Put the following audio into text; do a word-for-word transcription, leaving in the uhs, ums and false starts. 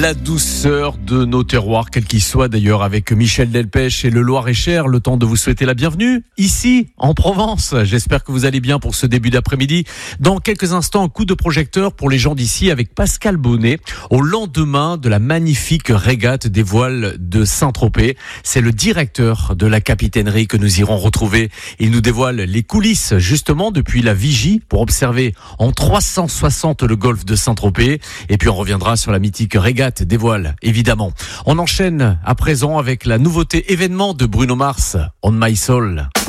La douceur de nos terroirs, quels qu'ils soient d'ailleurs, avec Michel Delpech et le Loir-et-Cher. Le temps de vous souhaiter la bienvenue ici, en Provence. J'espère que vous allez bien pour ce début d'après-midi. Dans quelques instants, un coup de projecteur pour les gens d'ici avec Pascal Bonnet, au lendemain de la magnifique régate des voiles de Saint-Tropez. C'est le directeur de la capitainerie que nous irons retrouver. Il nous dévoile les coulisses, justement, depuis la vigie, pour observer en trois cent soixante le golfe de Saint-Tropez. Et puis on reviendra sur la mythique régate des voiles, évidemment. On enchaîne à présent avec la nouveauté événement de Bruno Mars, On My Soul.